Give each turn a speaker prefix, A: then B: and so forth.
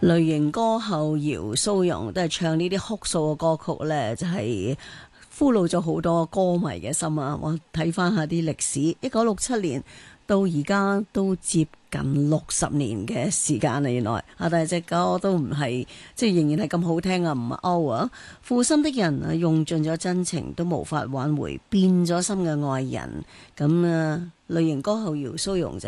A: 類型歌后姚蘇蓉都係唱呢啲哭訴嘅歌曲呢，就係俘虜咗好多歌迷嘅心啊！我睇翻下啲歷史，1967年到而家都接近60年嘅時間啦，原來但係隻歌都唔係即係仍然係咁好聽啊，唔 out 啊！負心的人啊，用盡咗真情都無法挽回變咗心嘅愛人，咁啊，類型歌后姚蘇蓉